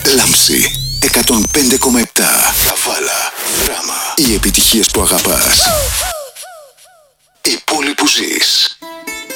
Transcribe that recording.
Λάμψη 105,7. Καβάλα. Δράμα. Οι επιτυχίες που αγαπάς. Η πόλη που ζει.